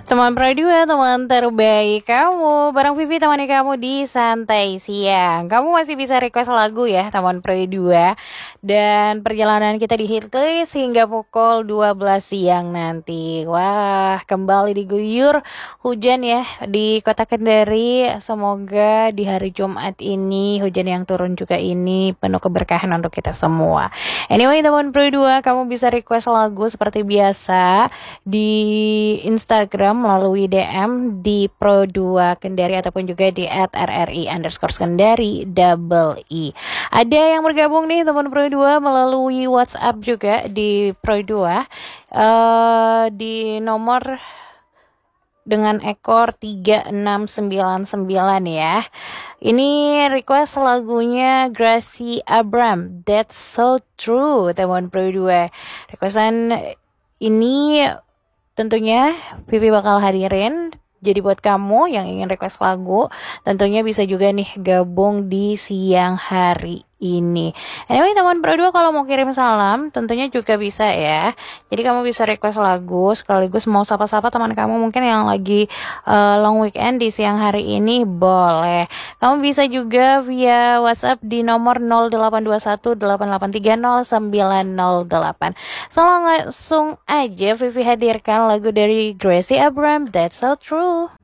Teman Produa, teman terbaik kamu. Bareng Vivi temani kamu di Santai Siang. Kamu masih bisa request lagu ya, teman Produa. Dan perjalanan kita di Hitlist hingga pukul 12 siang nanti. Wah, kembali diguyur hujan ya di Kota Kendari. Semoga di hari Jumat ini hujan yang turun juga ini penuh keberkahan untuk kita semua. Anyway, teman Produa, kamu bisa request lagu seperti biasa di Instagram melalui DM di Pro2 Kendari ataupun juga di @rri_kendari double I. Ada yang bergabung nih teman Pro2 melalui WhatsApp juga di Pro2 di nomor dengan ekor 3699 ya. Ini request lagunya Gracie Abram, That's So True, teman Pro2. Requestan ini tentunya Vivi bakal hadirin. Jadi buat kamu yang ingin request lagu, tentunya bisa juga nih gabung di siang hari ini. Anyway, teman Pro2 kalau mau kirim salam, tentunya juga bisa ya. Jadi kamu bisa request lagu, sekaligus mau sapa-sapa teman kamu mungkin yang lagi long weekend di siang hari ini, boleh. Kamu bisa juga via WhatsApp di nomor 082188300908. So langsung aja Vivi hadirkan lagu dari Gracie Abram, That's So True.